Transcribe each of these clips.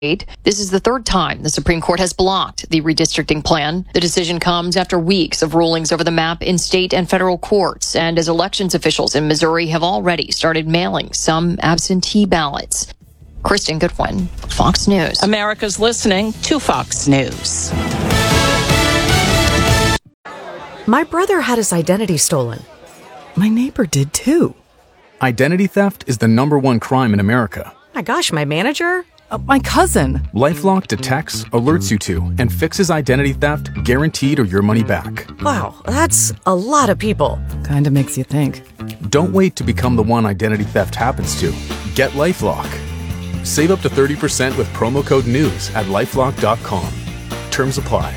This is the third time the Supreme Court has blocked the redistricting plan. The decision comes after weeks of rulings over the map in state and federal courts, and as elections officials in Missouri have already started mailing some absentee ballots. Kristen Goodwin, Fox News. America's listening to Fox News. My brother had his identity stolen. My neighbor did too. Identity theft is the #1 crime in America. My gosh, my manager? My cousin. LifeLock detects, alerts you to, and fixes identity theft guaranteed or your money back. Wow, that's a lot of people. Kinda makes you think. Don't wait to become the one identity theft happens to. Get LifeLock. Save up to 30% with promo code NEWS at LifeLock.com. Terms apply.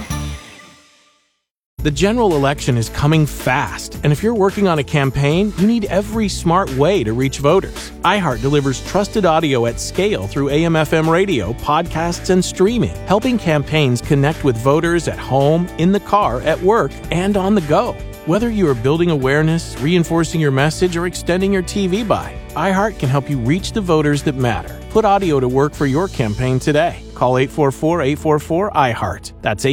The general election is coming fast, and if you're working on a campaign, you need every smart way to reach voters. iHeart delivers trusted audio at scale through AM/FM radio, podcasts, and streaming, helping campaigns connect with voters at home, in the car, at work, and on the go. Whether you are building awareness, reinforcing your message, or extending your TV buy, iHeart can help you reach the voters that matter. Put audio to work for your campaign today. Call 844-844-iHeart. That's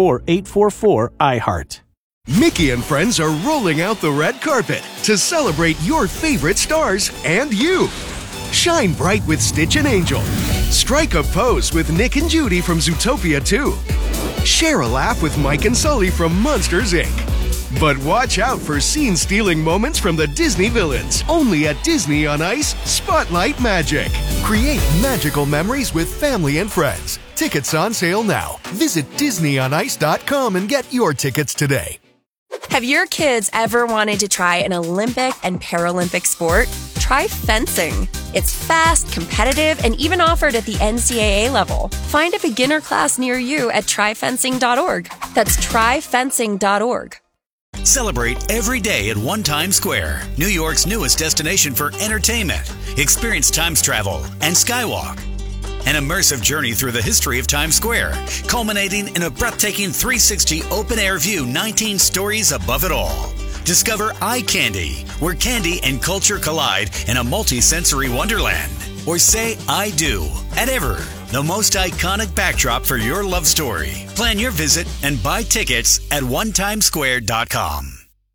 844-844-iHeart. Mickey and friends are rolling out the red carpet to celebrate your favorite stars and you. Shine bright with Stitch and Angel. Strike a pose with Nick and Judy from Zootopia 2. Share a laugh with Mike and Sully from Monsters, Inc. But watch out for scene-stealing moments from the Disney villains. Only at Disney on Ice Spotlight Magic. Create magical memories with family and friends. Tickets on sale now. Visit DisneyOnIce.com and get your tickets today. Have your kids ever wanted to try an Olympic and Paralympic sport? Try fencing. It's fast, competitive, and even offered at the NCAA level. Find a beginner class near you at tryfencing.org. That's tryfencing.org. Celebrate every day at One Times Square, New York's newest destination for entertainment. Experience Times travel and Skywalk. An immersive journey through the history of Times Square, culminating in a breathtaking 360 open-air view 19 stories above it all. Discover Eye Candy, where candy and culture collide in a multi-sensory wonderland. Or say I do at Ever, the most iconic backdrop for your love story. Plan your visit and buy tickets at onetimesquare.com.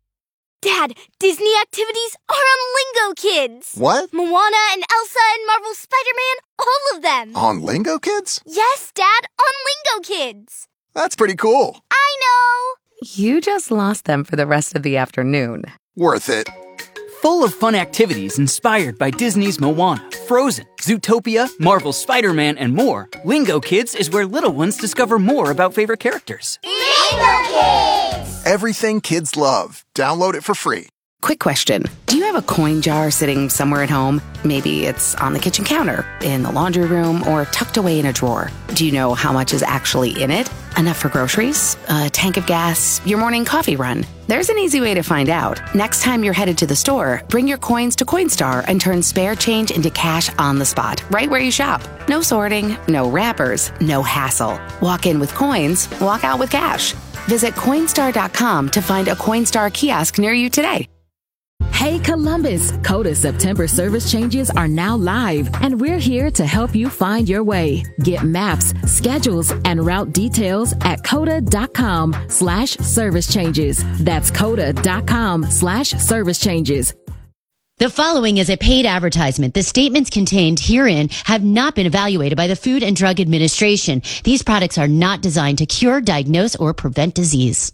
Dad, Disney activities are on Lingo Kids. What? Moana and Elsa and Marvel's Spider-Man, all of them. On Lingo Kids? Yes, Dad, on Lingo Kids. That's pretty cool. I know. You just lost them for the rest of the afternoon. Worth it. Full of fun activities inspired by Disney's Moana, Frozen, Zootopia, Marvel's Spider-Man, and more, Lingo Kids is where little ones discover more about favorite characters. Lingo Kids! Everything kids love. Download it for free. Quick question. Do you have a coin jar sitting somewhere at home? Maybe it's on the kitchen counter, in the laundry room, or tucked away in a drawer. Do you know how much is actually in it? Enough for groceries? A tank of gas? Your morning coffee run? There's an easy way to find out. Next time you're headed to the store, bring your coins to Coinstar and turn spare change into cash on the spot, right where you shop. No sorting, no wrappers, no hassle. Walk in with coins, walk out with cash. Visit Coinstar.com to find a Coinstar kiosk near you today. Hey Columbus, Coda September service changes are now live, and we're here to help you find your way. Get maps, schedules, and route details at coda.com/service changes. That's coda.com/service changes. The following is a paid advertisement. The statements contained herein have not been evaluated by the Food and Drug Administration. These products are not designed to cure, diagnose, or prevent disease.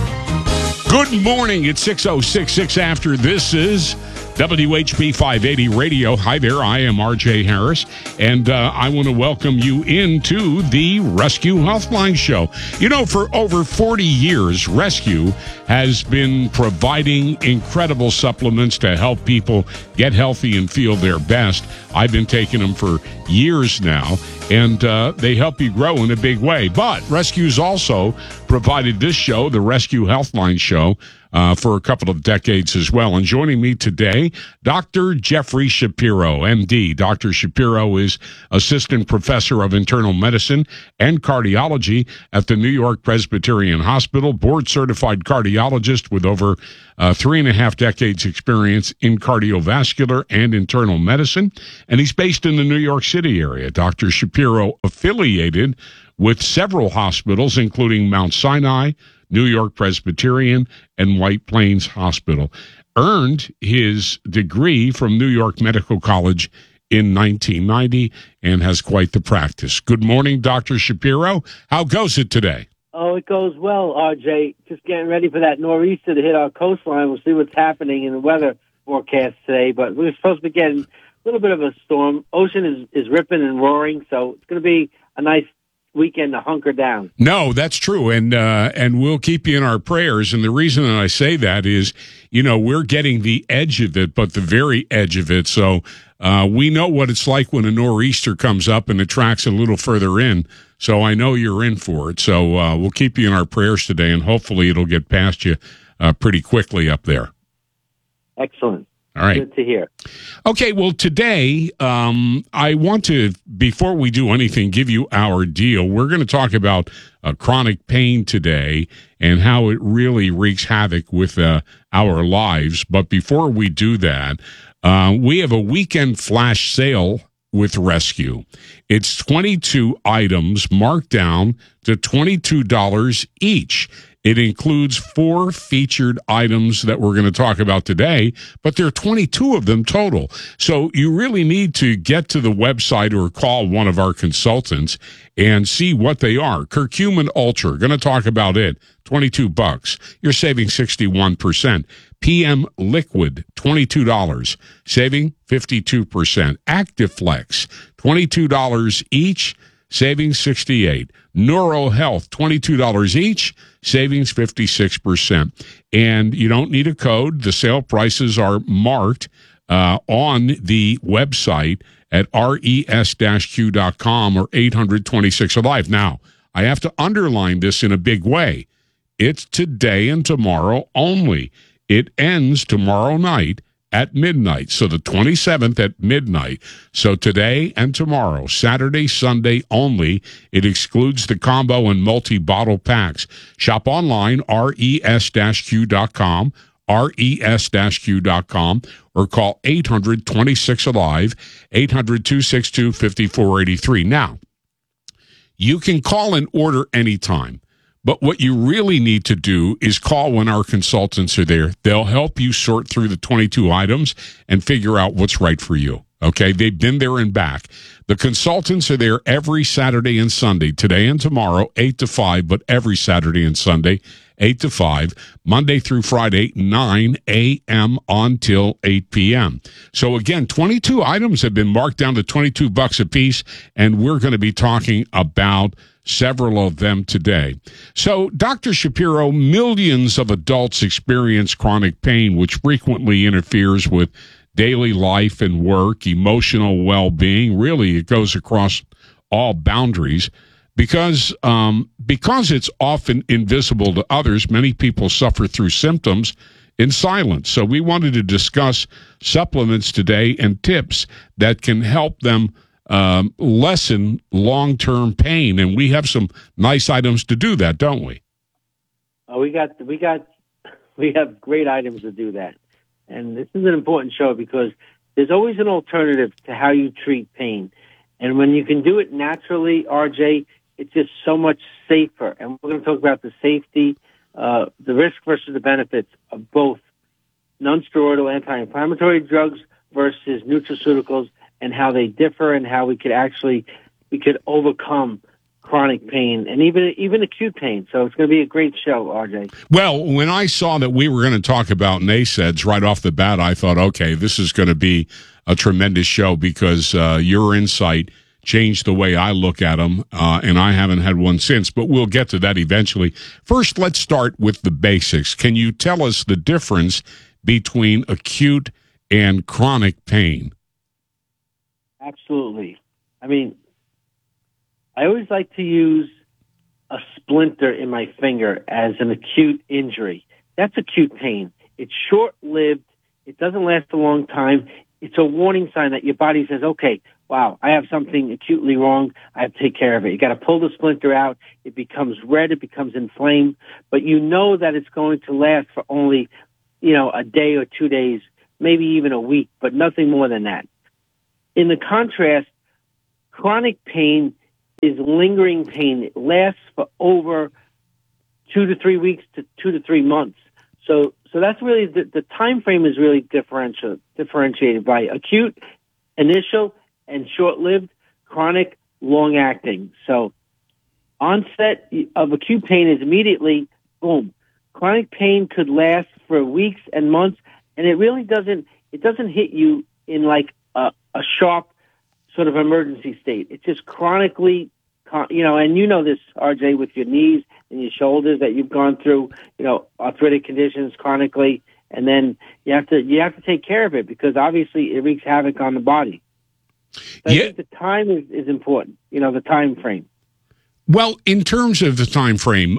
Good morning. It's 6:06 after. This is WHB 580 Radio. Hi there. I am RJ Harris, and I want to welcome you into the Rescue Healthline Show. You know, for over 40 years, Rescue has been providing incredible supplements to help people get healthy and feel their best. I've been taking them for years now, and they help you grow in a big way. But Rescue's also provided this show, the Rescue Healthline Show, for a couple of decades as well. And joining me today, Dr. Jeffrey Shapiro, MD. Dr. Shapiro is Assistant Professor of Internal Medicine and Cardiology at the New York Presbyterian Hospital, board-certified cardiologist with over 3.5 decades experience in cardiovascular and internal medicine, and he's based in the New York City area. Dr. Shapiro affiliated with several hospitals, including Mount Sinai, New York Presbyterian, and White Plains Hospital. Earned his degree from New York Medical College in 1990 and has quite the practice. Good morning, Dr. Shapiro. How goes it today? Oh, it goes well, RJ. Just getting ready for that nor'easter to hit our coastline. We'll see what's happening in the weather forecast today, but we're supposed to be getting a little bit of a storm. Ocean is ripping and roaring, so it's going to be a nice weekend to hunker down. No, that's true, and we'll keep you in our prayers. And the reason that I say that is, we're getting the edge of it, but the very edge of it. So we know what it's like when a nor'easter comes up and the track's a little further in. So I know you're in for it. So we'll keep you in our prayers today, and hopefully it'll get past you pretty quickly up there. Excellent. All right. Good to hear. Okay, well, today, I want to, before we do anything, give you our deal. We're going to talk about chronic pain today and how it really wreaks havoc with our lives. But before we do that, we have a weekend flash sale with Rescue. It's 22 items marked down to $22 each. It includes 4 featured items that we're going to talk about today, but there are 22 of them total. So you really need to get to the website or call one of our consultants and see what they are. Curcumin Ultra, going to talk about it, $22. You're saving 61%. PM Liquid, $22, saving 52%. Actiflex, $22 each, saving $68. Neuro Health, $22 each, savings 56%. And you don't need a code. The sale prices are marked on the website at res-q.com or 800-26-ALIVE. Now, I have to underline this in a big way. It's today and tomorrow only. It ends tomorrow night at midnight, so the 27th at midnight. So today and tomorrow, Saturday, Sunday only. It excludes the combo and multi-bottle packs. Shop online, res-q.com, res-q.com, or call 800-26-ALIVE, 800-262-5483. Now, you can call and order anytime. But what you really need to do is call when our consultants are there. They'll help you sort through the 22 items and figure out what's right for you. Okay? They've been there and back. The consultants are there every Saturday and Sunday, today and tomorrow, 8 to 5, but every Saturday and Sunday, 8 to 5, Monday through Friday, 9 a.m. until 8 p.m. So again, 22 items have been marked down to $22 a piece, and we're going to be talking about several of them today. So, Dr. Shapiro, millions of adults experience chronic pain, which frequently interferes with daily life and work, emotional well-being. Really, it goes across all boundaries. Because it's often invisible to others, many people suffer through symptoms in silence. So we wanted to discuss supplements today and tips that can help them lessen long-term pain, and we have some nice items to do that, don't we? Oh, we have great items to do that, and this is an important show because there's always an alternative to how you treat pain, and when you can do it naturally, RJ, it's just so much safer. And we're going to talk about the safety, the risk versus the benefits of both non-steroidal anti-inflammatory drugs versus nutraceuticals, and how they differ and how we could overcome chronic pain and even acute pain. So it's going to be a great show, RJ. Well, when I saw that we were going to talk about NSAIDs right off the bat, I thought, okay, this is going to be a tremendous show because your insight changed the way I look at them, and I haven't had one since, but we'll get to that eventually. First, let's start with the basics. Can you tell us the difference between acute and chronic pain? Absolutely. I mean, I always like to use a splinter in my finger as an acute injury. That's acute pain. It's short-lived. It doesn't last a long time. It's a warning sign that your body says, okay, wow, I have something acutely wrong. I have to take care of it. You got to pull the splinter out. It becomes red. It becomes inflamed. But you know that it's going to last for only, a day or 2 days, maybe even a week, but nothing more than that. In the contrast, chronic pain is lingering pain. It lasts for over 2 to 3 weeks to 2 to 3 months. So that's really the time frame is really differentiated by acute, initial, and short-lived, chronic, long-acting. So onset of acute pain is immediately, boom. Chronic pain could last for weeks and months, and it really doesn't hit you in like a sharp sort of emergency state. It's just chronically, and this, RJ, with your knees and your shoulders that you've gone through, arthritic conditions chronically, and then you have to take care of it because obviously it wreaks havoc on the body. So I think the time is important, the time frame. Well, in terms of the time frame,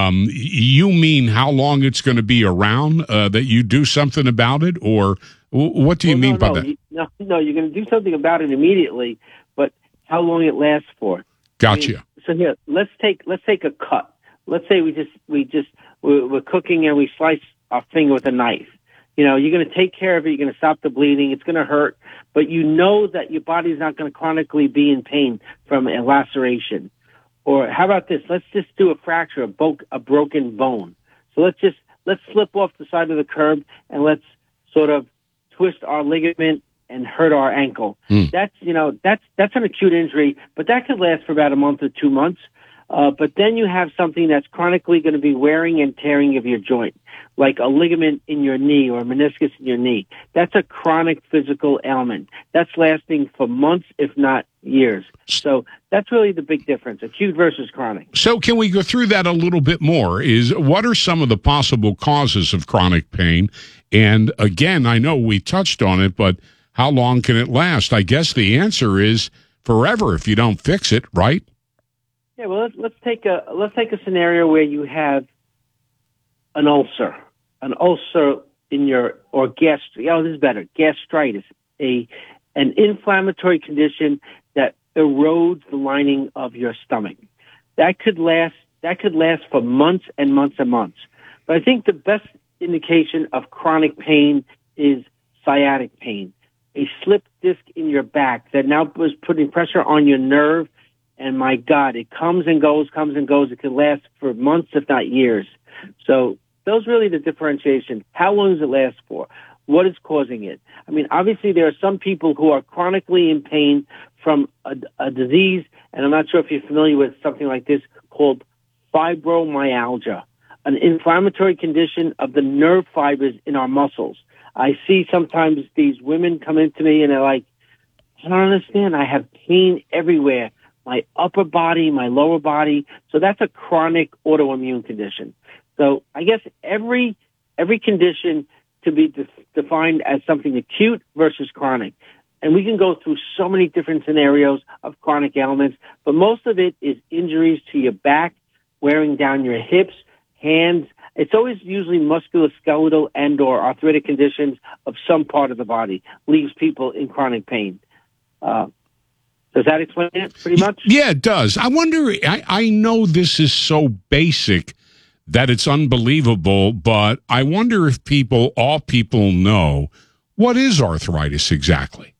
you mean how long it's going to be around, that you do something about it, or what do you mean by that? No, you're going to do something about it immediately, but how long it lasts for. Gotcha. So here, let's take a cut. Let's say we're cooking and we slice our finger with a knife. You're going to take care of it. You're going to stop the bleeding. It's going to hurt, but you know that your body's not going to chronically be in pain from a laceration. Or how about this? Let's just do a fracture, a broken bone. So let's slip off the side of the curb and let's sort of twist our ligament and hurt our ankle. That's an acute injury, but that could last for about a month or 2 months. But then you have something that's chronically going to be wearing and tearing of your joint, like a ligament in your knee or a meniscus in your knee. That's a chronic physical ailment. That's lasting for months, if not years. So that's really the big difference, acute versus chronic. So can we go through that a little bit more? What are some of the possible causes of chronic pain? And again, I know we touched on it, but how long can it last? I guess the answer is forever if you don't fix it, right? Yeah, well, let's take a scenario where you have an ulcer in your, or this is better, gastritis, an inflammatory condition that erodes the lining of your stomach. That could last for months and months and months. But I think the best indication of chronic pain is sciatic pain, a slip disc in your back that now was putting pressure on your nerve. And my God, it comes and goes. It can last for months, if not years. So those really the differentiation. How long does it last for? What is causing it? I mean, obviously there are some people who are chronically in pain from a disease, and I'm not sure if you're familiar with something like this called fibromyalgia, an inflammatory condition of the nerve fibers in our muscles. I see sometimes these women come into me and they're like, I don't understand. I have pain everywhere. My upper body, my lower body. So that's a chronic autoimmune condition. So I guess every condition to be defined as something acute versus chronic. And we can go through so many different scenarios of chronic ailments, but most of it is injuries to your back, wearing down your hips, hands. It's always usually musculoskeletal and or arthritic conditions of some part of the body leaves people in chronic pain. Does that explain it pretty much? Yeah, it does. I wonder, I know this is so basic that it's unbelievable, but I wonder if all people know, what is arthritis exactly?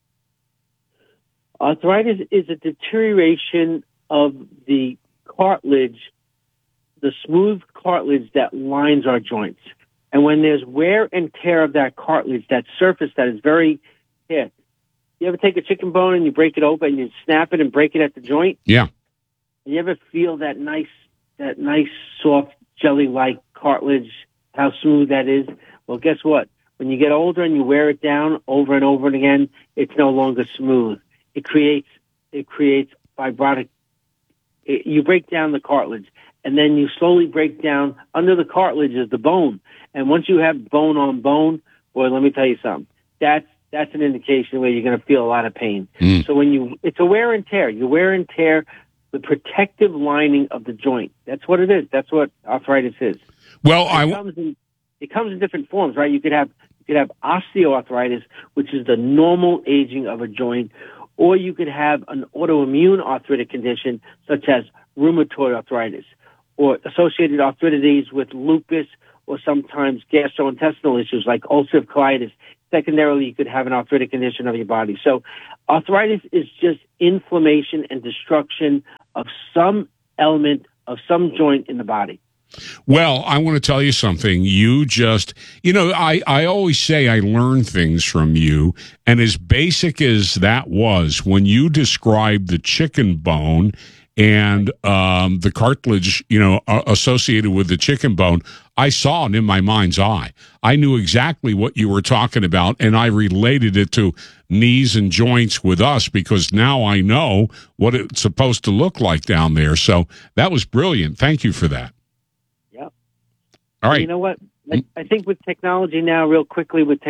Arthritis is a deterioration of the cartilage, the smooth cartilage that lines our joints. And when there's wear and tear of that cartilage, that surface that is very thick. You ever take a chicken bone and you break it open and you snap it and break it at the joint? Yeah. You ever feel that nice soft jelly-like cartilage, how smooth that is? Well, guess what? When you get older and you wear it down over and over again, it's no longer smooth. It creates fibrotic. You break down the cartilage, and then you slowly break down. Under the cartilage is the bone. And once you have bone on bone, boy, let me tell you something. That's an indication where you're going to feel a lot of pain. So it's a wear and tear. You wear and tear the protective lining of the joint. That's what it is. That's what arthritis is. Well, it comes in different forms, right? You could have osteoarthritis, which is the normal aging of a joint, or you could have an autoimmune arthritic condition such as rheumatoid arthritis, or associated arthritis with lupus, or sometimes gastrointestinal issues like ulcerative colitis. Secondarily, you could have an arthritic condition of your body. So arthritis is just inflammation and destruction of some element of some joint in the body. Well, I want to tell you something. You just, I always say I learn things from you. And as basic as that was, when you described the chicken bone and the cartilage, associated with the chicken bone, I saw it in my mind's eye. I knew exactly what you were talking about, and I related it to knees and joints with us because now I know what it's supposed to look like down there. So that was brilliant. Thank you for that. Yep. All right. You know what? I think with technology now, real quickly, we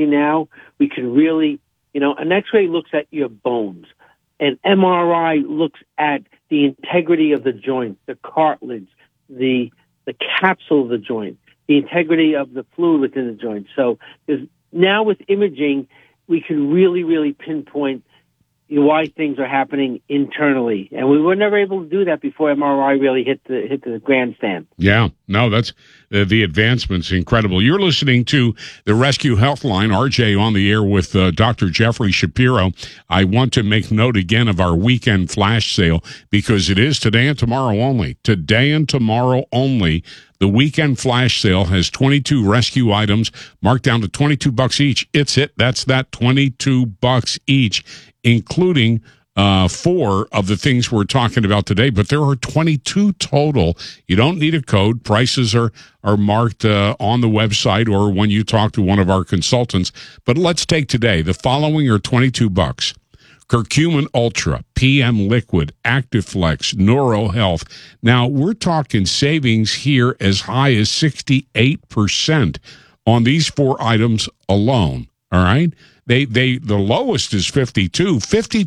can really, an X-ray looks at your bones. An MRI looks at the integrity of the joint, the cartilage, the capsule of the joint, the integrity of the fluid within the joint. So now with imaging, we can really, really pinpoint why things are happening internally. And we were never able to do that before MRI really hit the grandstand. Yeah, no, that's the advancement's incredible. You're listening to the Rescue Healthline, RJ on the air with Dr. Jeffrey Shapiro. I want to make note again of our weekend flash sale because it is today and tomorrow only. Today and tomorrow only. The weekend flash sale has 22 rescue items marked down to $22 each. That's that $22 each, including 4 of the things we're talking about today, but there are 22 total. You don't need a code. Prices are marked on the website or when you talk to one of our consultants. But let's take today. The following are $22. Curcumin Ultra, PM Liquid, ActiveFlex, Neuro Health. Now, we're talking savings here as high as 68% on these 4 items alone, all right? The lowest is 52 to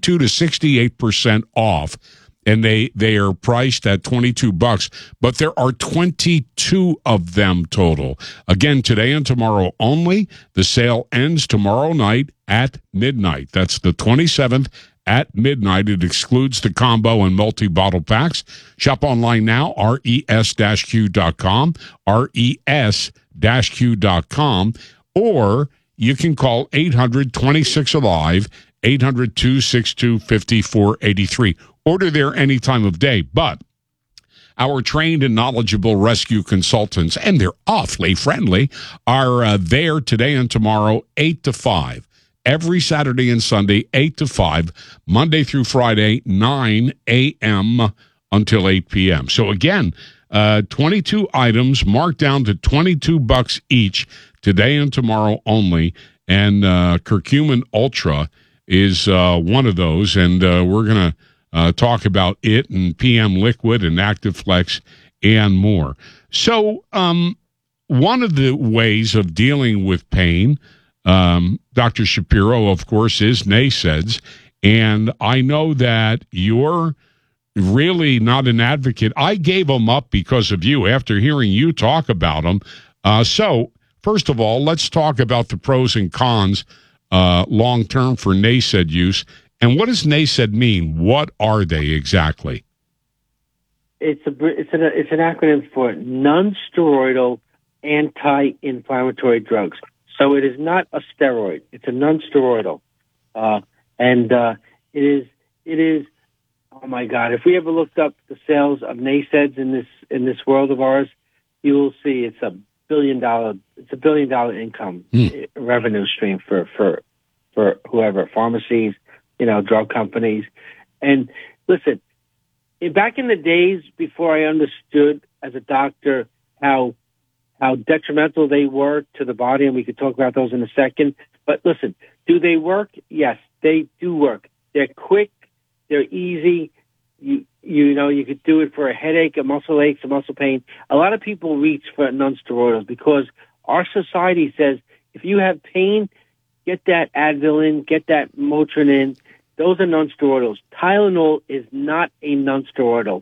68% off, and they are priced at $22, but there are 22 of them total. Again, today and tomorrow only. The sale ends tomorrow night at midnight. That's the 27th at midnight. It excludes the combo and multi-bottle packs. Shop online now, res-q.com, res-q.com, or you can call 800-26-ALIVE, 800-262-5483. Order there any time of day, but our trained and knowledgeable rescue consultants, and they're awfully friendly, are there today and tomorrow, 8 to 5. Every Saturday and Sunday, 8 to 5. Monday through Friday, 9 a.m. until 8 p.m. So again, 22 items marked down to $22 each today and tomorrow only. And Curcumin Ultra is one of those, and we're going to talk about it and PM Liquid and ActiveFlex and more. So one of the ways of dealing with pain, Dr. Shapiro, of course, is NSAIDs. And I know that you're really not an advocate. I gave them up because of you after hearing you talk about them. So first of all, let's talk about the pros and cons long-term for NSAID use. And what does NSAID mean? What are they exactly? It's an acronym for non-steroidal anti-inflammatory drugs. So it is not a steroid. It's a non-steroidal, and it is. Oh my God! If we ever looked up the sales of NSAIDs in this world of ours, you will see it's a $1 billion income revenue stream for whoever, pharmacies, drug companies. And listen, back in the days before I understood as a doctor how detrimental they were to the body, and we could talk about those in a second. But listen, do they work? Yes, they do work. They're quick. They're easy. You could do it for a headache, a muscle ache, a muscle pain. A lot of people reach for non-steroidals because our society says if you have pain, get that Advil in, get that Motrin in. Those are non-steroidals. Tylenol is not a non-steroidal.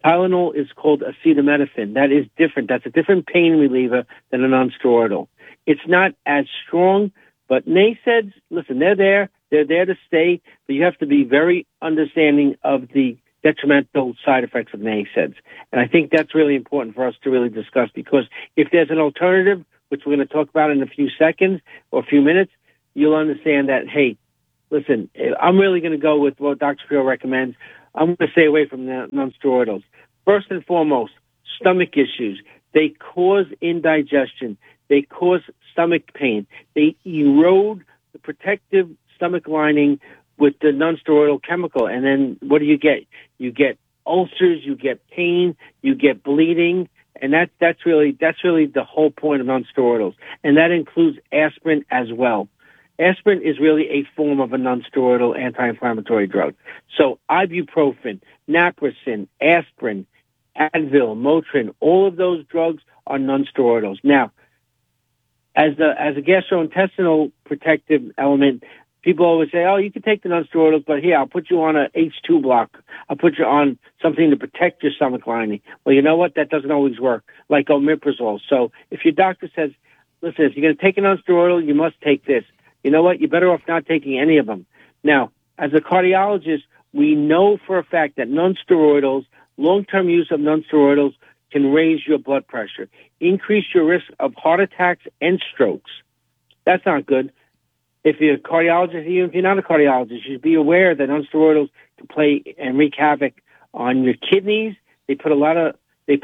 Tylenol is called acetaminophen. That is different. That's a different pain reliever than a nonsteroidal. It's not as strong, but NSAIDs, listen, they're there. They're there to stay, but you have to be very understanding of the detrimental side effects of NSAIDs. And I think that's really important for us to really discuss, because if there's an alternative, which we're going to talk about in a few seconds or a few minutes, you'll understand that, hey, listen, I'm really going to go with what Dr. Shapiro recommends. I'm going to stay away from the nonsteroidals. First and foremost, stomach issues. They cause indigestion. They cause stomach pain. They erode the protective stomach lining with the nonsteroidal chemical. And then what do you get? You get ulcers, you get pain, you get bleeding. And that's really the whole point of nonsteroidals. And that includes aspirin as well. Aspirin is really a form of a nonsteroidal anti-inflammatory drug. So ibuprofen, naproxen, aspirin, Advil, Motrin, all of those drugs are nonsteroidals. Now, as a gastrointestinal protective element, people always say, oh, you can take the nonsteroidals, but here, I'll put you on a H2 block. I'll put you on something to protect your stomach lining. Well, you know what? That doesn't always work, like omeprazole. So if your doctor says, listen, if you're going to take a nonsteroidal, you must take this. You know what? You're better off not taking any of them. Now, as a cardiologist, we know for a fact that nonsteroidals, long-term use of nonsteroidals, can raise your blood pressure, increase your risk of heart attacks and strokes. That's not good. If you're a cardiologist, even if you're not a cardiologist, you should be aware that nonsteroidals can play and wreak havoc on your kidneys. They put a lot of things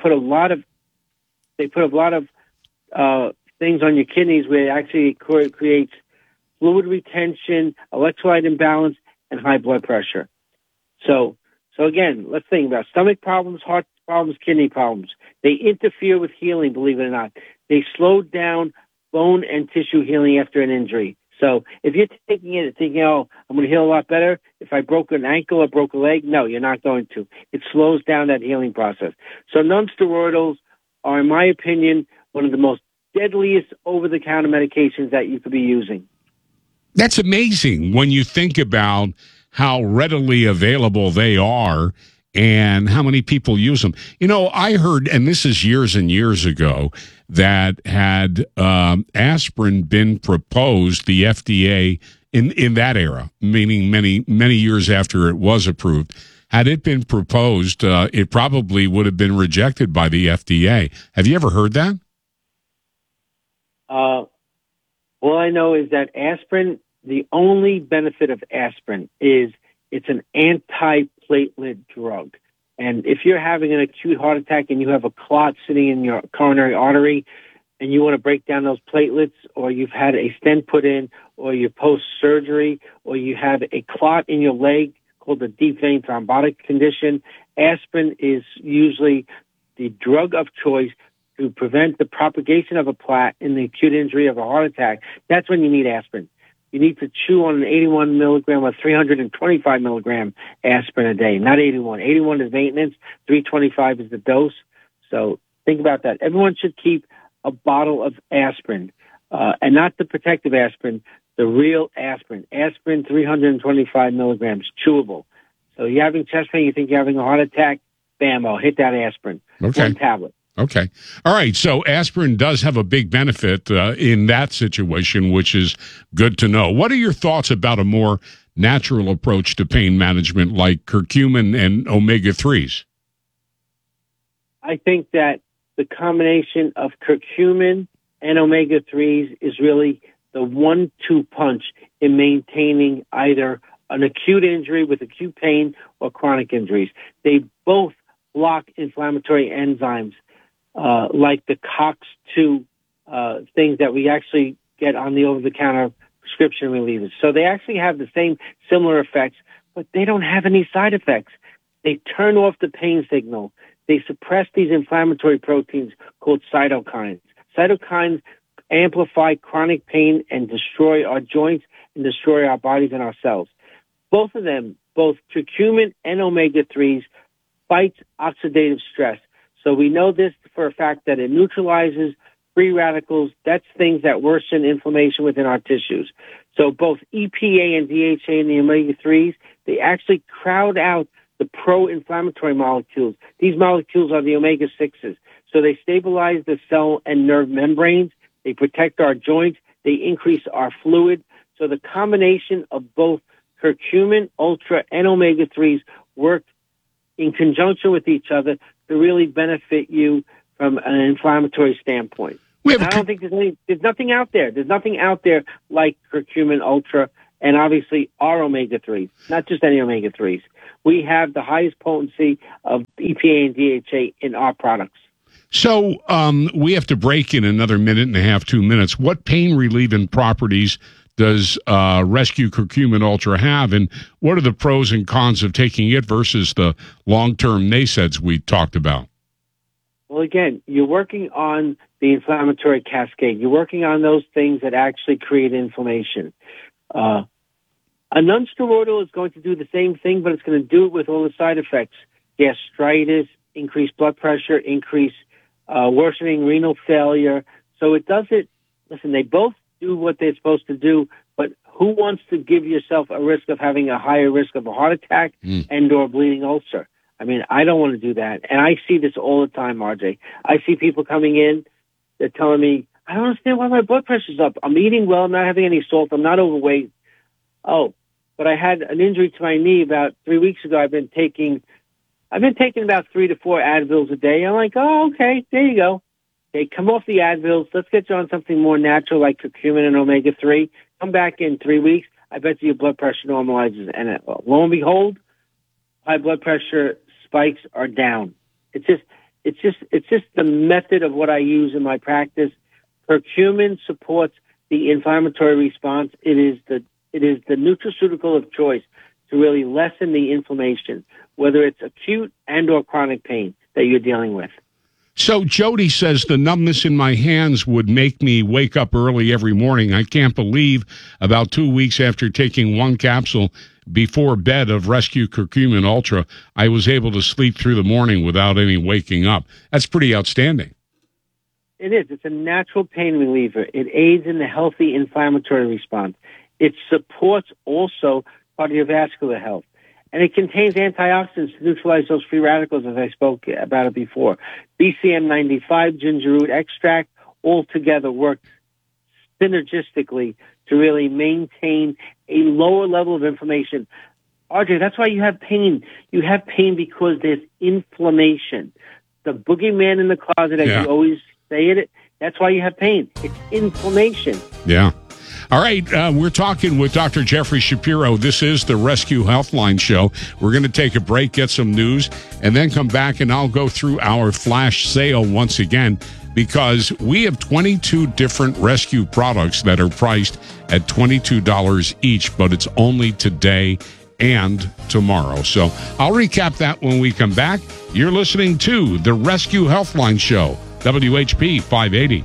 on your kidneys where it actually creates fluid retention, electrolyte imbalance, and high blood pressure. So again, let's think about stomach problems, heart problems, kidney problems. They interfere with healing, believe it or not. They slow down bone and tissue healing after an injury. So if you're taking it and thinking, oh, I'm going to heal a lot better if I broke an ankle or broke a leg, no, you're not going to. It slows down that healing process. So nonsteroidals are, in my opinion, one of the most deadliest over-the-counter medications that you could be using. That's amazing when you think about how readily available they are and how many people use them. You know, I heard, and this is years and years ago, that had aspirin been proposed, the FDA in that era, meaning many years after it was approved, had it been proposed, it probably would have been rejected by the FDA. Have you ever heard that? All I know is that aspirin, the only benefit of aspirin is it's an anti-platelet drug. And if you're having an acute heart attack and you have a clot sitting in your coronary artery and you want to break down those platelets, or you've had a stent put in, or you're post-surgery, or you have a clot in your leg called a deep vein thrombotic condition, aspirin is usually the drug of choice to prevent the propagation of a clot in the acute injury of a heart attack. That's when you need aspirin. You need to chew on an 81 milligram or 325 milligram aspirin a day, not 81. 81 is maintenance. 325 is the dose. So think about that. Everyone should keep a bottle of aspirin, and not the protective aspirin, the real aspirin. Aspirin, 325 milligrams, chewable. So you're having chest pain, you think you're having a heart attack, bam, I'll hit that aspirin. Okay. One tablet. Okay. All right. So aspirin does have a big benefit in that situation, which is good to know. What are your thoughts about a more natural approach to pain management like curcumin and omega-3s? I think that the combination of curcumin and omega-3s is really the 1-2 punch in maintaining either an acute injury with acute pain or chronic injuries. They both block inflammatory enzymes, like the COX-2 things that we actually get on the over-the-counter prescription relievers. So they actually have the same similar effects, but they don't have any side effects. They turn off the pain signal. They suppress these inflammatory proteins called cytokines. Cytokines amplify chronic pain and destroy our joints and destroy our bodies and our cells. Both of them, both curcumin and omega-3s, fight oxidative stress. So we know this for a fact that it neutralizes free radicals. That's things that worsen inflammation within our tissues. So both EPA and DHA and the omega-3s, they actually crowd out the pro-inflammatory molecules. These molecules are the omega-6s. So they stabilize the cell and nerve membranes. They protect our joints. They increase our fluid. So the combination of both curcumin, ultra, and omega-3s work in conjunction with each other to really benefit you from an inflammatory standpoint. I don't think there's nothing out there. There's nothing out there like curcumin, ultra, and obviously our omega-3s, not just any omega-3s. We have the highest potency of EPA and DHA in our products. So we have to break in another minute and a half, 2 minutes. What pain relieving properties does Rescue Curcumin Ultra have, and what are the pros and cons of taking it versus the long-term NSAIDs we talked about? Well, again, you're working on the inflammatory cascade. You're working on those things that actually create inflammation. A non-steroidal is going to do the same thing, but it's going to do it with all the side effects: gastritis, increased blood pressure, worsening renal failure. So it does it. Listen, they both do what they're supposed to do, but who wants to give yourself a risk of having a higher risk of a heart attack and or bleeding ulcer? I mean, I don't want to do that. And I see this all the time, RJ. I see people coming in, they're telling me, I don't understand why my blood pressure's up. I'm eating well, I'm not having any salt, I'm not overweight. Oh, but I had an injury to my knee about 3 weeks ago. I've been taking about 3 to 4 Advils a day. I'm like, oh, okay, there you go. Okay, come off the Advils. Let's get you on something more natural like curcumin and omega-3. Come back in 3 weeks. I bet you your blood pressure normalizes. And lo and behold, high blood pressure spikes are down. It's just the method of what I use in my practice. Curcumin supports the inflammatory response. It is the nutraceutical of choice to really lessen the inflammation, whether it's acute and or chronic pain that you're dealing with. So Jody says the numbness in my hands would make me wake up early every morning. I can't believe about 2 weeks after taking one capsule before bed of Rescue Curcumin Ultra, I was able to sleep through the morning without any waking up. That's pretty outstanding. It is. It's a natural pain reliever. It aids in the healthy inflammatory response. It supports also cardiovascular health. And it contains antioxidants to neutralize those free radicals, as I spoke about it before. BCM95, ginger root extract, all together work synergistically to really maintain a lower level of inflammation. RJ, that's why you have pain. You have pain because there's inflammation. The boogeyman in the closet, as you always say it, that's why you have pain. It's inflammation. Yeah. All right, we're talking with Dr. Jeffrey Shapiro. This is the Rescue Healthline Show. We're going to take a break, get some news, and then come back, and I'll go through our flash sale once again, because we have 22 different Rescue products that are priced at $22 each, but it's only today and tomorrow. So I'll recap that when we come back. You're listening to the Rescue Healthline Show, WHP 580.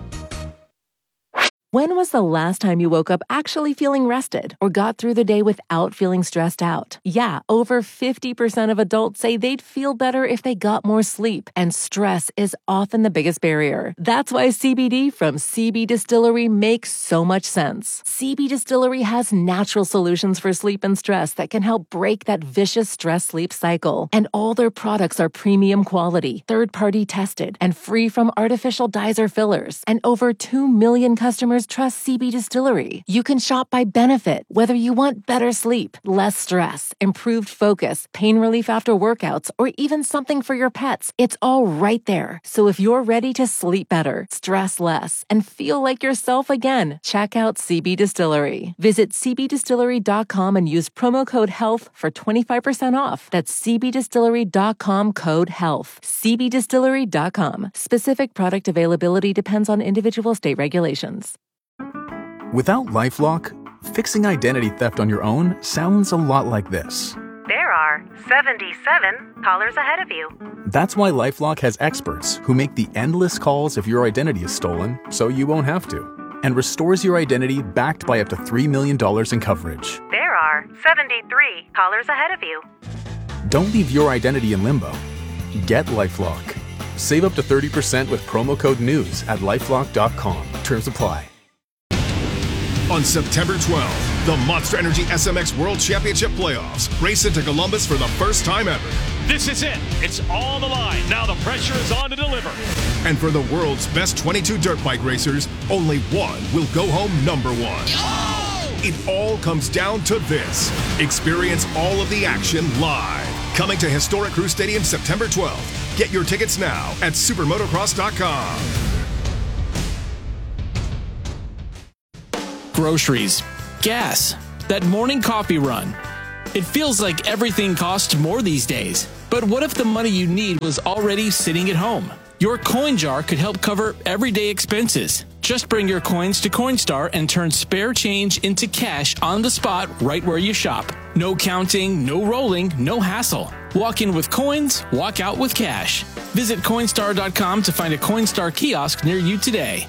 When was the last time you woke up actually feeling rested or got through the day without feeling stressed out? Yeah, over 50% of adults say they'd feel better if they got more sleep, and stress is often the biggest barrier. That's why CBD from CB Distillery makes so much sense. CB Distillery has natural solutions for sleep and stress that can help break that vicious stress-sleep cycle. And all their products are premium quality, third-party tested, and free from artificial dyes or fillers. And over 2 million customers trust CB Distillery. You can shop by benefit, whether you want better sleep, less stress, improved focus, pain relief after workouts, or even something for your pets. It's all right there. So if you're ready to sleep better, stress less, and feel like yourself again, check out CB Distillery. Visit cbdistillery.com and use promo code HEALTH for 25% off. That's cbdistillery.com, code HEALTH. cbdistillery.com. Specific product availability depends on individual state regulations. Without LifeLock, fixing identity theft on your own sounds a lot like this. There are 77 callers ahead of you. That's why LifeLock has experts who make the endless calls if your identity is stolen, so you won't have to, and restores your identity backed by up to $3 million in coverage. There are 73 callers ahead of you. Don't leave your identity in limbo. Get LifeLock. Save up to 30% with promo code NEWS at LifeLock.com. Terms apply. On September 12th, The Monster Energy SMX World Championship Playoffs. Race into Columbus for the first time ever. This is it. It's on the line. Now the pressure is on to deliver. And for the world's best 22 dirt bike racers, only one will go home number one. Oh! It all comes down to this. Experience all of the action live. Coming to Historic Crew Stadium September 12th. Get your tickets now at supermotocross.com. Groceries, gas, that morning coffee run. It feels like everything costs more these days. But what if the money you need was already sitting at home? Your coin jar could help cover everyday expenses. Just bring your coins to Coinstar and turn spare change into cash on the spot right where you shop. No counting, no rolling, no hassle. Walk in with coins, walk out with cash. Visit Coinstar.com to find a Coinstar kiosk near you today.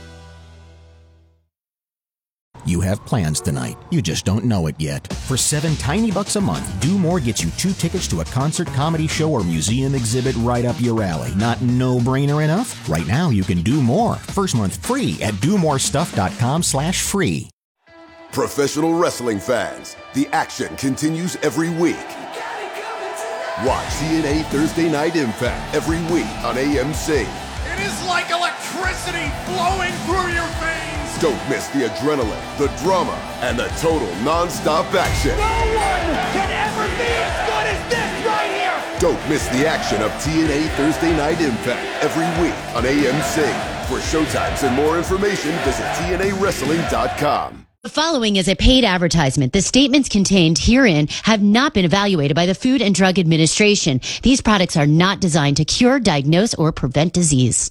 You have plans tonight. You just don't know it yet. For $7 tiny bucks a month, Do More gets you 2 tickets to a concert, comedy show, or museum exhibit right up your alley. Not no-brainer enough? Right now, you can do more. First month free at domorestuff.com/free. Professional wrestling fans, the action continues every week. Watch TNA Thursday Night Impact every week on AMC. It is like electricity flowing through your veins. Don't miss the adrenaline, the drama, and the total non-stop action. No one can ever be as good as this right here. Don't miss the action of TNA Thursday Night Impact every week on AMC. For showtimes and more information, visit TNAWrestling.com. The following is a paid advertisement. The statements contained herein have not been evaluated by the Food and Drug Administration. These products are not designed to cure, diagnose, or prevent disease.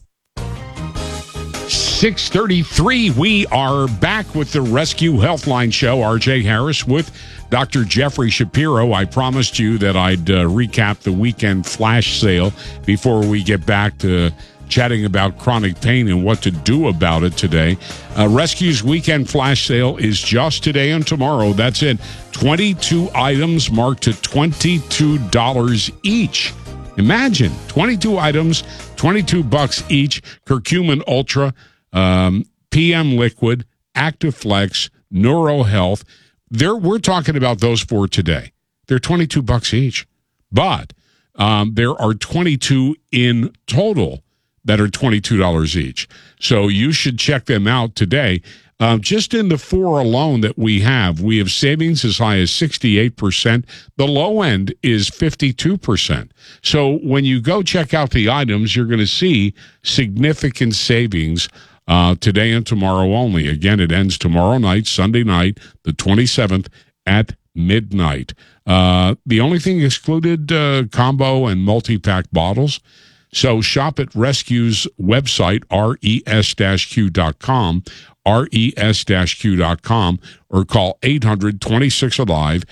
6:33. We are back with the Rescue Healthline Show. RJ Harris with Dr. Jeffrey Shapiro. I promised you that I'd recap the weekend flash sale before we get back to chatting about chronic pain and what to do about it today. Rescue's weekend flash sale is just today and tomorrow. That's it. 22 items marked to $22 each. Imagine 22 items, $22 each. Curcumin Ultra, PM Liquid, ActiveFlex, NeuroHealth. We're talking about those 4 today. They're $22 each, but there are 22 in total that are $22 each. So you should check them out today. Just in the 4 alone that we have savings as high as 68%. The low end is 52%. So when you go check out the items, you're going to see significant savings today and tomorrow only. Again, it ends tomorrow night, Sunday night, the 27th at midnight. The only thing excluded, combo and multi-pack bottles. So shop at Rescue's website, res-q.com, res-q.com, or call 800-26-ALIVE,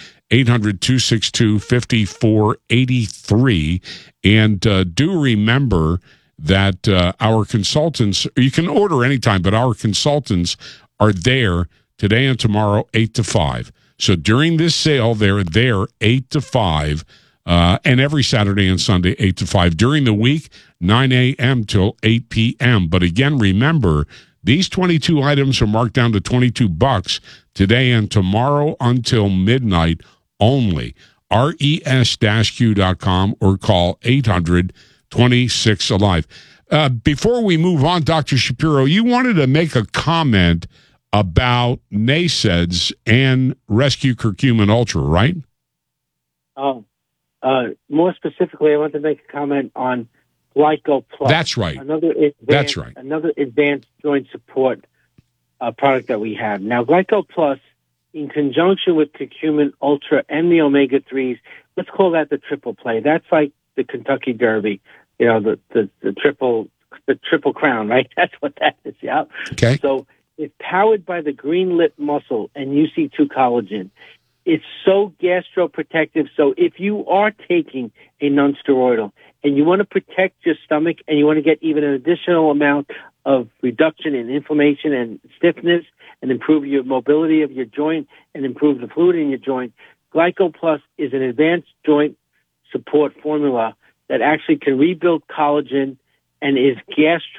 800-262-5483. And do remember that our consultants, you can order anytime, but our consultants are there today and tomorrow, 8 to 5. So during this sale, they're there 8 to 5. And every Saturday and Sunday, 8 to 5. During the week, 9 a.m. till 8 p.m. But again, remember, these 22 items are marked down to $22 today and tomorrow until midnight only. res-q.com or call 800-26-ALIVE. Before we move on, Dr. Shapiro, you wanted to make a comment about NSAIDs and Rescue Curcumin Ultra, right? Oh. More specifically, I want to make a comment on Glyco Plus. That's right. Another advanced joint support product that we have. Now, Glyco Plus, in conjunction with Curcumin Ultra and the Omega-3s, let's call that the triple play. That's like the Kentucky Derby, the triple crown, right? That's what that is, yeah. Okay. So it's powered by the green lip muscle and UC2 collagen. It's so gastroprotective. So if you are taking a nonsteroidal and you want to protect your stomach and you want to get even an additional amount of reduction in inflammation and stiffness and improve your mobility of your joint and improve the fluid in your joint, Glyco Plus is an advanced joint support formula that actually can rebuild collagen and is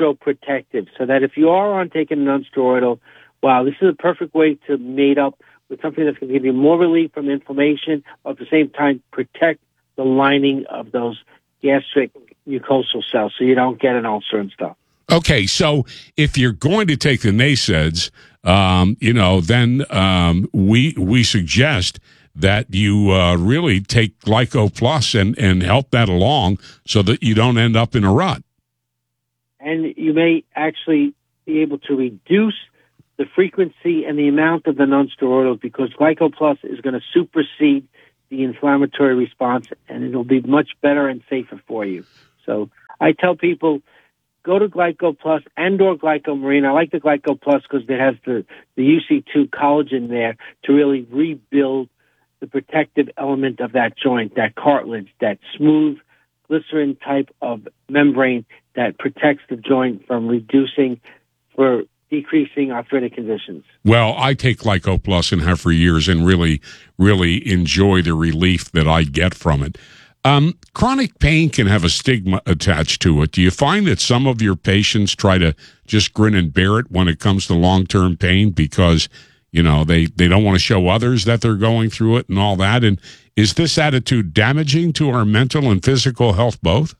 gastroprotective. So that if you are on taking a nonsteroidal, wow, this is a perfect way to mate up with something that's going to give you more relief from inflammation, at the same time protect the lining of those gastric mucosal cells so you don't get an ulcer and stuff. Okay, so if you're going to take the NSAIDs, then we suggest that you really take Glyco Plus and help that along so that you don't end up in a rut. And you may actually be able to reduce the frequency and the amount of the nonsteroidals because Glyco Plus is going to supersede the inflammatory response, and it'll be much better and safer for you. So I tell people, go to Glyco Plus and/or Glycomarine. I like the Glyco Plus because it has the UC2 collagen there to really rebuild the protective element of that joint, that cartilage, that smooth glycerin type of membrane that protects the joint from decreasing arthritic conditions. Well, I take Glyco Plus and have for years and really, really enjoy the relief that I get from it. Chronic pain can have a stigma attached to it. Do you find that some of your patients try to just grin and bear it when it comes to long-term pain because, they don't want to show others that they're going through it and all that? And is this attitude damaging to our mental and physical health both?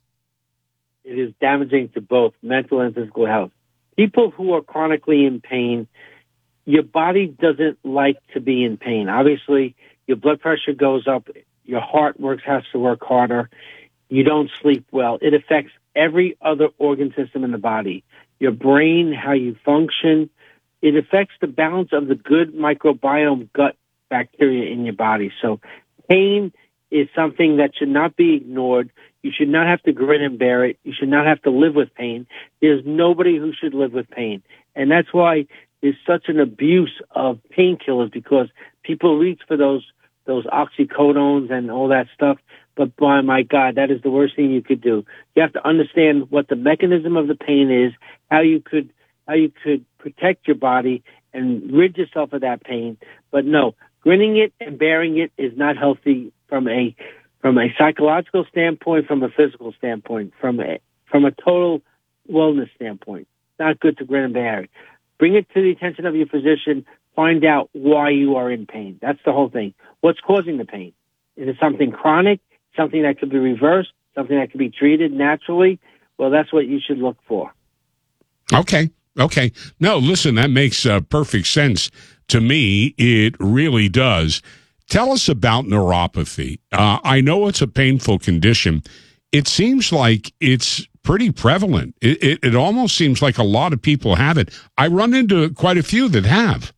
It is damaging to both mental and physical health. People who are chronically in pain, your body doesn't like to be in pain. Obviously, your blood pressure goes up. Your heart has to work harder. You don't sleep well. It affects every other organ system in the body. Your brain, how you function. It affects the balance of the good microbiome gut bacteria in your body. So pain is something that should not be ignored. You should not have to grin and bear it. You should not have to live with pain. There's nobody who should live with pain. And that's why there's such an abuse of painkillers, because people reach for those oxycodones and all that stuff. But by my God, that is the worst thing you could do. You have to understand what the mechanism of the pain is, how you could protect your body and rid yourself of that pain. But no, grinning it and bearing it is not healthy from a psychological standpoint, from a physical standpoint, from a total wellness standpoint. It's not good to grin and bear it. Bring it to the attention of your physician. Find out why you are in pain. That's the whole thing. What's causing the pain? Is it something chronic, something that could be reversed, something that could be treated naturally? Well, that's what you should look for. Okay. No, listen, that makes perfect sense to me. It really does. Tell us about neuropathy. I know it's a painful condition. It seems like it's pretty prevalent. It almost seems like a lot of people have it. I run into quite a few that have.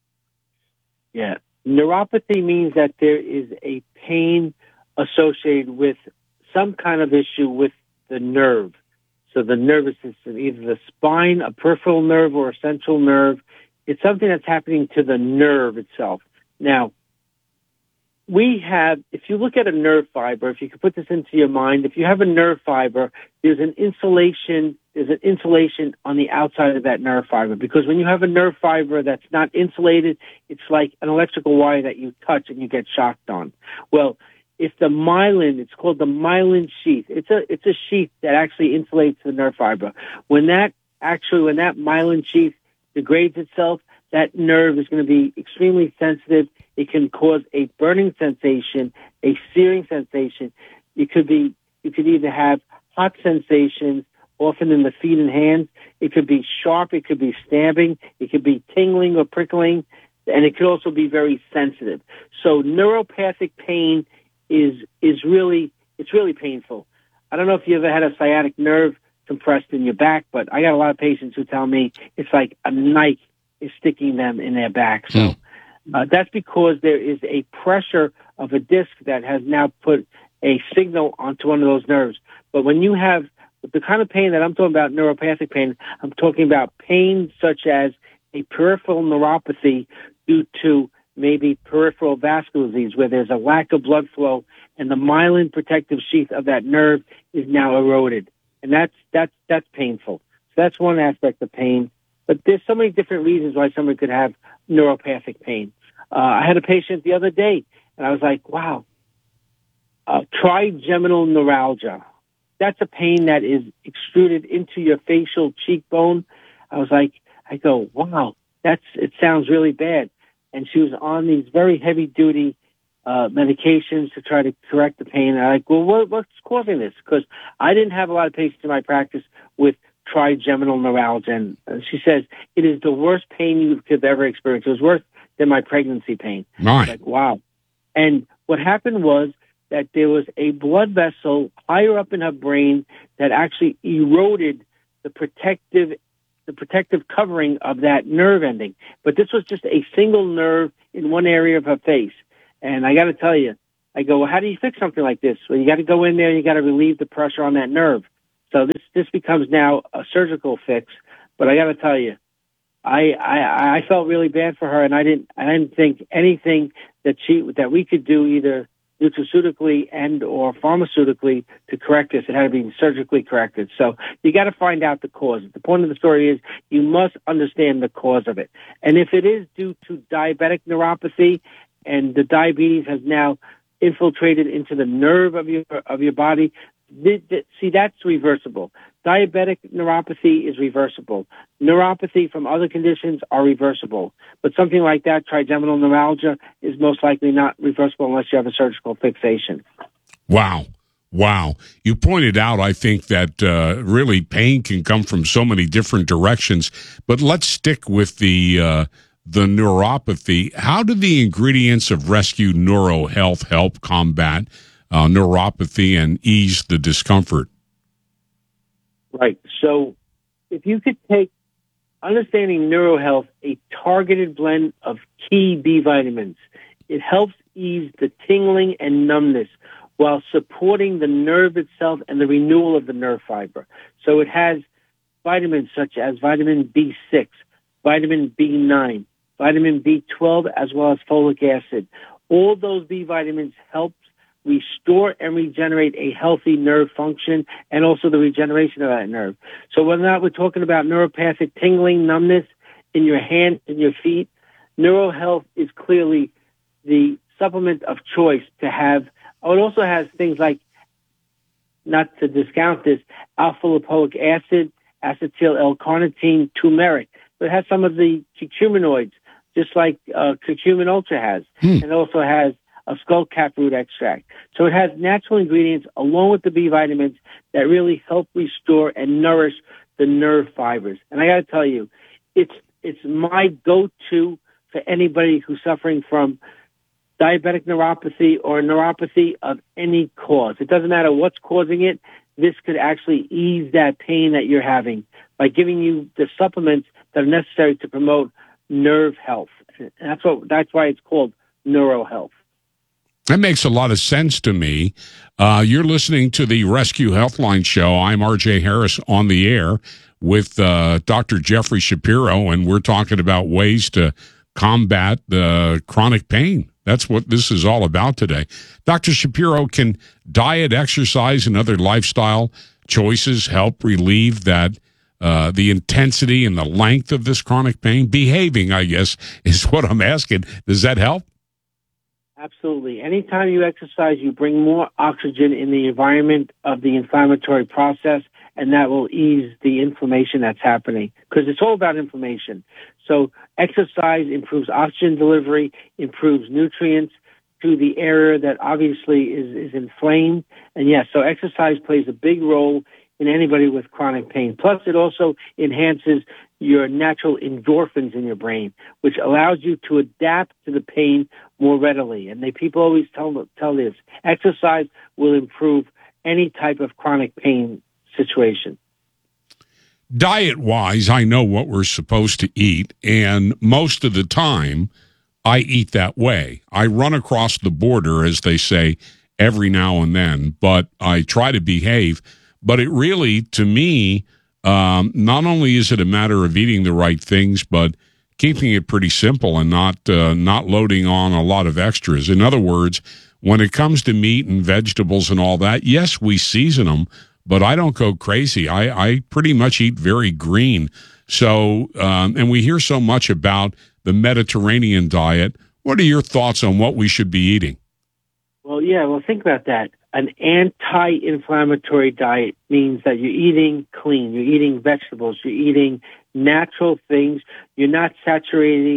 Yeah. Neuropathy means that there is a pain associated with some kind of issue with the nerve. So the nervous system, either the spine, a peripheral nerve, or a central nerve. It's something that's happening to the nerve itself. Now, if you look at a nerve fiber, if you could put this into your mind, if you have a nerve fiber, there's an insulation on the outside of that nerve fiber, because when you have a nerve fiber that's not insulated, it's like an electrical wire that you touch and you get shocked on. Well, if the myelin, it's called the myelin sheath. It's a sheath that actually insulates the nerve fiber. When that myelin sheath degrades itself, that nerve is going to be extremely sensitive. It can cause a burning sensation, a searing sensation. You could either have hot sensations, often in the feet and hands. It could be sharp. It could be stabbing. It could be tingling or prickling, and it could also be very sensitive. So neuropathic pain is really painful. I don't know if you ever had a sciatic nerve compressed in your back, but I got a lot of patients who tell me it's like a knife is sticking them in their back. So that's because there is a pressure of a disc that has now put a signal onto one of those nerves. But when you have the kind of pain that I'm talking about, neuropathic pain, I'm talking about pain such as a peripheral neuropathy due to maybe peripheral vascular disease, where there's a lack of blood flow and the myelin protective sheath of that nerve is now eroded. And that's painful. So that's one aspect of pain. But there's so many different reasons why someone could have neuropathic pain. I had a patient the other day, and I was like, wow, trigeminal neuralgia. That's a pain that is extruded into your facial cheekbone. I go, wow, it sounds really bad. and she was on these very heavy-duty medications to try to correct the pain. And I'm like, well, what's causing this? Because I didn't have a lot of patients in my practice with trigeminal neuralgia. And she says, it is the worst pain you could ever experience. It was worse than my pregnancy pain. My. Like, wow. And what happened was that there was a blood vessel higher up in her brain that actually eroded the protective covering of that nerve ending. But this was just a single nerve in one area of her face. And I got to tell you, I go, well, how do you fix something like this? Well, you got to go in there and you got to relieve the pressure on that nerve. So this becomes now a surgical fix. But I got to tell you, I felt really bad for her, and I didn't think anything that we could do either nutraceutically and or pharmaceutically to correct this. It had to be surgically corrected. So you got to find out the cause. The point of the story is you must understand the cause of it. And if it is due to diabetic neuropathy, and the diabetes has now infiltrated into the nerve of your body, see, that's reversible. Diabetic neuropathy is reversible. Neuropathy from other conditions are reversible. But something like that, trigeminal neuralgia, is most likely not reversible unless you have a surgical fixation. Wow. You pointed out, I think, that really pain can come from so many different directions. But let's stick with the neuropathy. How do the ingredients of Rescue Neuro Health help combat neuropathy and ease the discomfort? Right. So if you could take Understanding NeuroHealth, a targeted blend of key B vitamins, it helps ease the tingling and numbness while supporting the nerve itself and the renewal of the nerve fiber. So it has vitamins such as vitamin B6, vitamin B9, vitamin B12, as well as folic acid. All those B vitamins help restore and regenerate a healthy nerve function and also the regeneration of that nerve. So whether or not we're talking about neuropathic tingling, numbness in your hands and your feet, NeuroHealth is clearly the supplement of choice to have. Oh, it also has things like, not to discount this, alpha-lipoic acid, acetyl L-carnitine, turmeric. So it has some of the curcuminoids, just like Curcumin Ultra has. And it also has a skullcap root extract. So it has natural ingredients along with the B vitamins that really help restore and nourish the nerve fibers. And I got to tell you, it's my go-to for anybody who's suffering from diabetic neuropathy or neuropathy of any cause. It doesn't matter what's causing it. This could actually ease that pain that you're having by giving you the supplements that are necessary to promote nerve health. And that's why it's called NeuroHealth. That makes a lot of sense to me. You're listening to the Rescue Healthline Show. I'm R.J. Harris on the air with Dr. Jeffrey Shapiro, and we're talking about ways to combat the chronic pain. That's what this is all about today. Dr. Shapiro, can diet, exercise, and other lifestyle choices help relieve that the intensity and the length of this chronic pain? Behaving, I guess, is what I'm asking. Does that help? Absolutely. Anytime you exercise, you bring more oxygen in the environment of the inflammatory process, and that will ease the inflammation that's happening, because it's all about inflammation. So exercise improves oxygen delivery, improves nutrients to the area that obviously is inflamed. And yes, so exercise plays a big role in anybody with chronic pain. Plus, it also enhances your natural endorphins in your brain, which allows you to adapt to the pain more readily. And people always tell this, exercise will improve any type of chronic pain situation. Diet-wise, I know what we're supposed to eat, and most of the time, I eat that way. I run across the border, as they say, every now and then, but I try to behave. But it really, to me, not only is it a matter of eating the right things, but keeping it pretty simple and not loading on a lot of extras. In other words, when it comes to meat and vegetables and all that, yes, we season them, but I don't go crazy. I pretty much eat very green. So, and we hear so much about the Mediterranean diet. What are your thoughts on what we should be eating? Well, think about that. An anti-inflammatory diet means that you're eating clean, you're eating vegetables, you're eating natural things, you're not saturating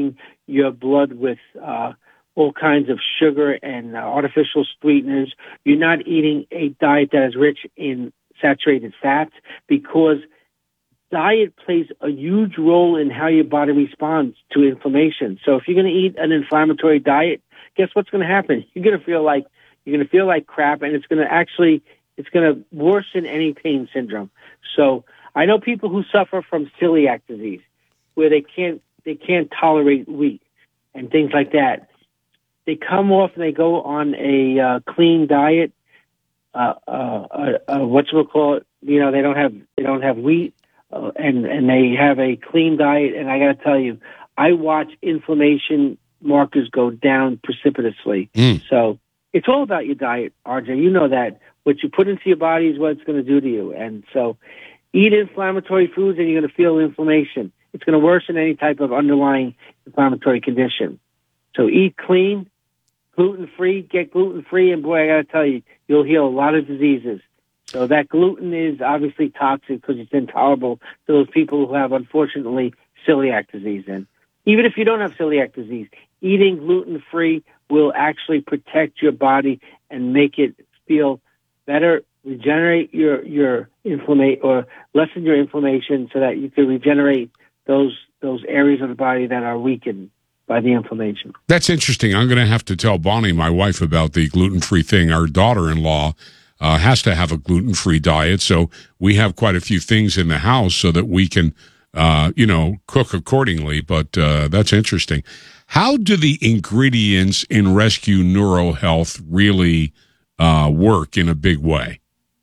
your blood with all kinds of sugar and artificial sweeteners. You're not eating a diet that is rich in saturated fats, because diet plays a huge role in how your body responds to inflammation. So if you're going to eat an inflammatory diet, guess what's going to happen? You're going to feel like crap, and it's going to worsen any pain syndrome. So I know people who suffer from celiac disease, where they can't tolerate wheat and things like that. They come off and they go on a clean diet. Whatchamacallit? You know, they don't have wheat, and they have a clean diet. And I got to tell you, I watch inflammation markers go down precipitously. So it's all about your diet, RJ. You know that. What you put into your body is what it's going to do to you. And so eat inflammatory foods and you're going to feel inflammation. It's going to worsen any type of underlying inflammatory condition. So eat clean, gluten-free, get gluten-free, and boy, I got to tell you, you'll heal a lot of diseases. So that gluten is obviously toxic because it's intolerable to those people who have, unfortunately, celiac disease. And even if you don't have celiac disease, eating gluten-free will actually protect your body and make it feel better, regenerate your inflammation, or lessen your inflammation so that you can regenerate those areas of the body that are weakened by the inflammation. That's interesting. I'm going to have to tell Bonnie, my wife, about the gluten-free thing. Our daughter-in-law has to have a gluten-free diet, so we have quite a few things in the house so that we can, cook accordingly. But that's interesting. How do the ingredients in Rescue Neuro Health really work in a big way?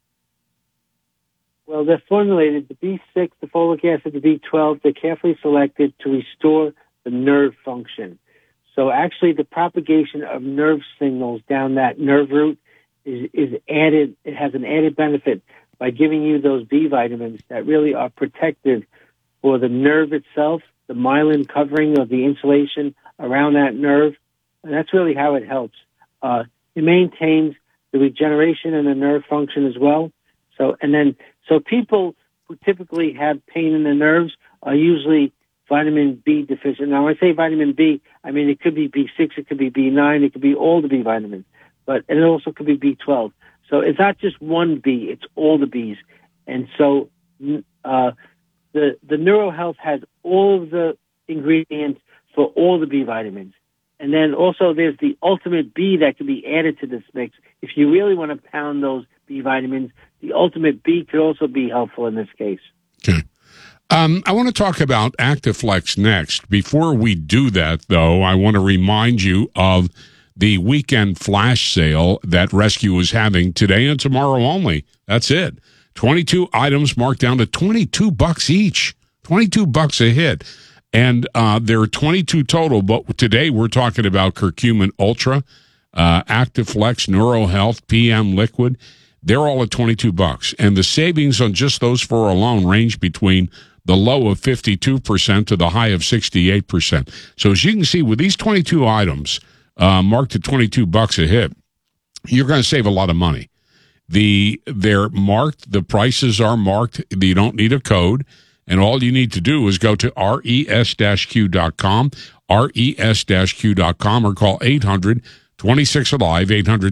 Well, they're formulated, the B6, the folic acid, the B12, they're carefully selected to restore the nerve function. So actually the propagation of nerve signals down that nerve route is added. It has an added benefit by giving you those B vitamins that really are protective for the nerve itself, the myelin covering of the insulation around that nerve. And that's really how it helps. It maintains the regeneration and the nerve function as well. So people who typically have pain in the nerves are usually vitamin B deficient. Now, when I say vitamin B, I mean it could be B6, it could be B9, it could be all the B vitamins, but it also could be B12. So it's not just one B, it's all the Bs. And so the NeuroHealth has all of the ingredients for all the B vitamins. And then also there's the ultimate B that can be added to this mix. If you really want to pound those B vitamins, the ultimate B could also be helpful in this case. Okay. I want to talk about ActiFlex next. Before we do that, though, I want to remind you of the weekend flash sale that Rescue is having today and tomorrow only. That's it. 22 items marked down to $22 each. $22 a hit. And there are 22 total, but today we're talking about Curcumin Ultra, ActiFlex, NeuroHealth, PM Liquid. They're all at $22. And the savings on just those four alone range between the low of 52% to the high of 68%. So as you can see, with these 22 items marked at $22 a hit, you're going to save a lot of money. They're marked, the prices are marked, you don't need a code, and all you need to do is go to res-q.com, res-q.com, or call 800-26-ALIVE,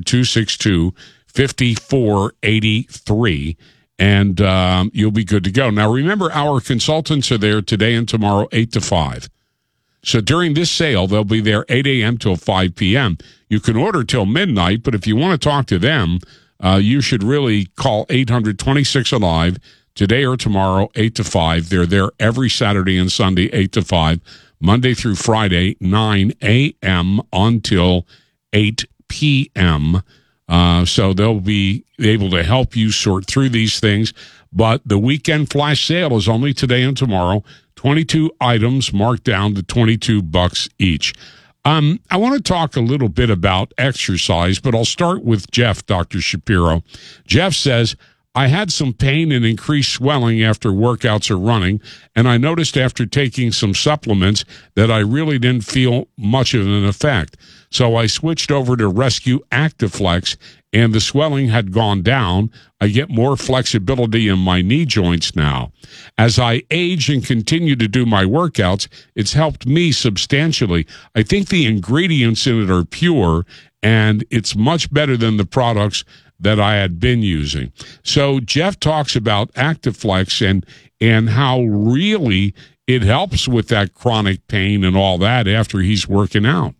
800-262-5483, and you'll be good to go. Now, remember, our consultants are there today and tomorrow, 8 to 5. So during this sale, they'll be there 8 a.m. till 5 p.m. You can order till midnight, but if you want to talk to them, you should really call 800-26-ALIVE today or tomorrow, 8 to 5. They're there every Saturday and Sunday, 8 to 5, Monday through Friday, 9 a.m. until 8 p.m., so they'll be able to help you sort through these things. But the weekend flash sale is only today and tomorrow. 22 items marked down to $22 each. I want to talk a little bit about exercise, but I'll start with Jeff, Dr. Shapiro. Jeff says, I had some pain and increased swelling after workouts or running, and I noticed after taking some supplements that I really didn't feel much of an effect. So I switched over to Rescue ActiFlex, and the swelling had gone down. I get more flexibility in my knee joints now. As I age and continue to do my workouts, it's helped me substantially. I think the ingredients in it are pure, and it's much better than the products that I had been using. So Jeff talks about ActiFlex and how really it helps with that chronic pain and all that after he's working out.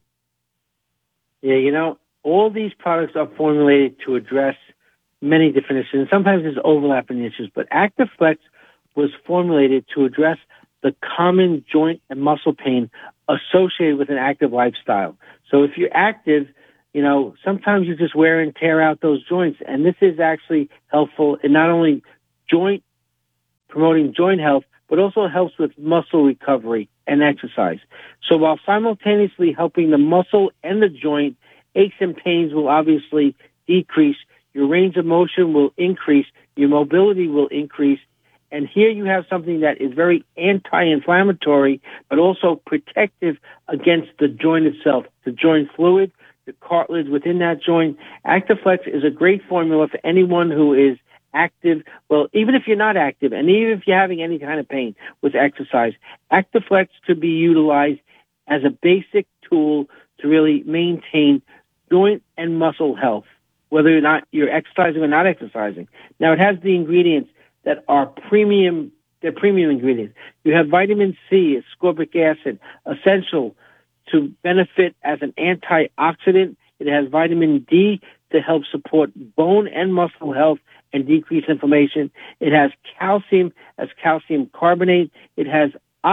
Yeah, all these products are formulated to address many different issues. And sometimes there's overlapping issues, but ActiFlex was formulated to address the common joint and muscle pain associated with an active lifestyle. So if you're active, sometimes you just wear and tear out those joints. And this is actually helpful in not only promoting joint health, but also helps with muscle recovery and exercise. So while simultaneously helping the muscle and the joint, aches and pains will obviously decrease. Your range of motion will increase. Your mobility will increase. And here you have something that is very anti-inflammatory, but also protective against the joint itself, the joint fluid, the cartilage within that joint. ActiFlex is a great formula for anyone who is active. Well, even if you're not active, and even if you're having any kind of pain with exercise, ActiFlex could be utilized as a basic tool to really maintain joint and muscle health, whether or not you're exercising or not exercising. Now, it has the ingredients that are premium. They're premium ingredients. You have vitamin C, ascorbic acid, essential to benefit as an antioxidant. It has vitamin D to help support bone and muscle health and decrease inflammation. It has calcium as calcium carbonate. It has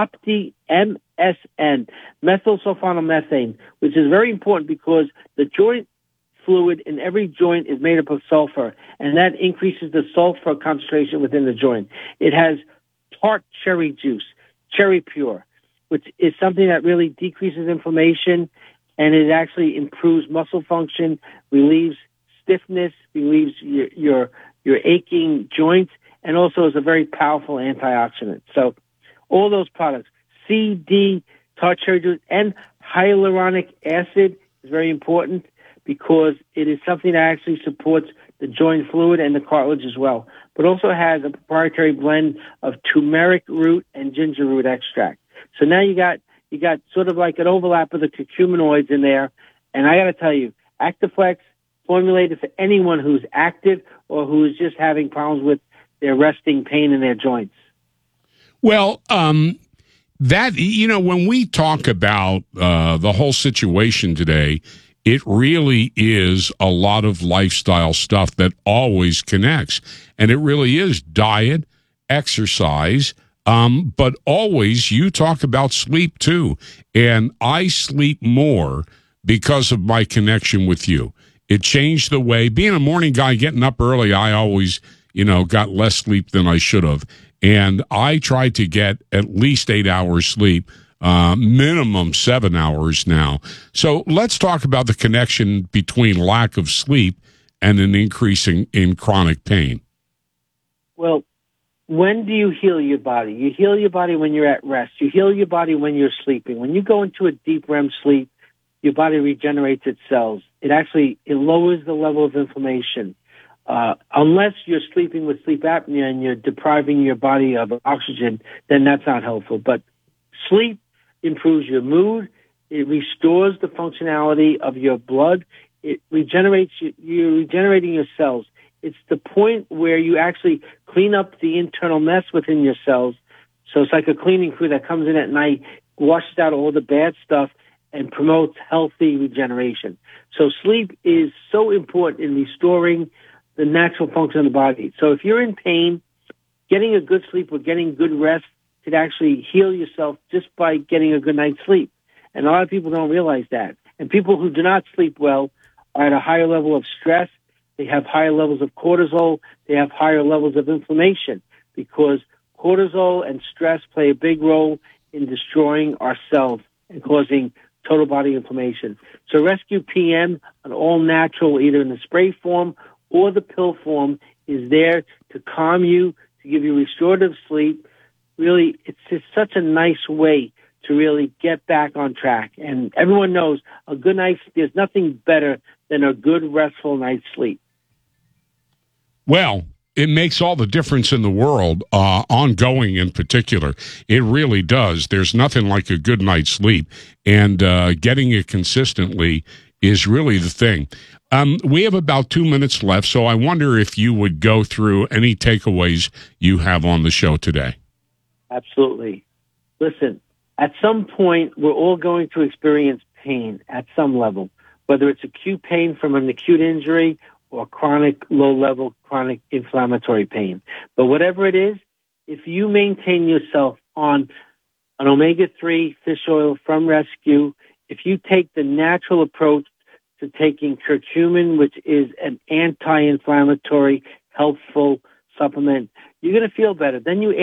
OptiMSN, methylsulfonomethane, which is very important because the joint fluid in every joint is made up of sulfur, and that increases the sulfur concentration within the joint. It has tart cherry juice, Cherry Pure, which is something that really decreases inflammation, and it actually improves muscle function, relieves stiffness, relieves your aching joints, and also is a very powerful antioxidant. So all those products, CD, tart cherry juice, and hyaluronic acid is very important because it is something that actually supports the joint fluid and the cartilage as well, but also has a proprietary blend of turmeric root and ginger root extract. So now you got sort of like an overlap of the curcuminoids in there, and I got to tell you, ActiFlex formulated for anyone who's active or who's just having problems with their resting pain in their joints. Well, that, when we talk about the whole situation today, it really is a lot of lifestyle stuff that always connects. And it really is diet, exercise, but always you talk about sleep too. And I sleep more because of my connection with you. It changed the way, being a morning guy, getting up early, I always, got less sleep than I should have. And I try to get at least 8 hours sleep, minimum 7 hours now. So let's talk about the connection between lack of sleep and an increase in chronic pain. Well, when do you heal your body? You heal your body when you're at rest. You heal your body when you're sleeping. When you go into a deep REM sleep, your body regenerates its cells. It lowers the level of inflammation. Unless you're sleeping with sleep apnea and you're depriving your body of oxygen, then that's not helpful. But sleep improves your mood. It restores the functionality of your blood. It regenerates, you're regenerating your cells. It's the point where you actually clean up the internal mess within your cells. So it's like a cleaning crew that comes in at night, washes out all the bad stuff, and promotes healthy regeneration. So sleep is so important in restoring the natural function of the body. So if you're in pain, getting a good sleep or getting good rest could actually heal yourself just by getting a good night's sleep. And a lot of people don't realize that. And people who do not sleep well are at a higher level of stress. They have higher levels of cortisol. They have higher levels of inflammation because cortisol and stress play a big role in destroying our cells and causing total body inflammation. So Rescue PM, an all-natural, either in the spray form or the pill form, is there to calm you, to give you restorative sleep. Really, it's just such a nice way to really get back on track. And everyone knows there's nothing better than a good, restful night's sleep. Well, it makes all the difference in the world, ongoing in particular. It really does. There's nothing like a good night's sleep, and getting it consistently is really the thing. We have about 2 minutes left, so I wonder if you would go through any takeaways you have on the show today. Absolutely. Listen, at some point, we're all going to experience pain at some level, whether it's acute pain from an acute injury or chronic, low-level, chronic inflammatory pain. But whatever it is, if you maintain yourself on an omega-3 fish oil from Rescue, if you take the natural approach to taking curcumin, which is an anti-inflammatory, helpful supplement, you're going to feel better. Then you